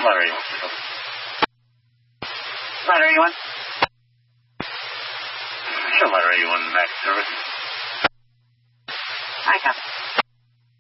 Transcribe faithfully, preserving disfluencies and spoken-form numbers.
ladder anyone. Ladder anyone? Show ladder anyone, Max service. I copy.